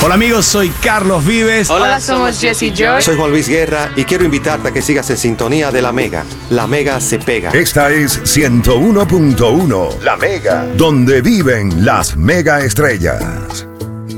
Hola amigos, soy Carlos Vives. Hola, somos Jesse Joy. Soy Juan Luis Guerra y quiero invitarte a que sigas en sintonía de La Mega. La Mega se pega. Esta es 101.1, La Mega, donde viven las mega estrellas.